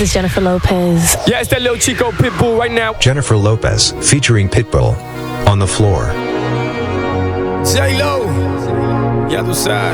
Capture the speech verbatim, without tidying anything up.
is Jennifer Lopez. Yeah, it's that little Chico Pitbull right now. Jennifer Lopez featuring Pitbull on the floor. J-Lo. Ya tú sabes.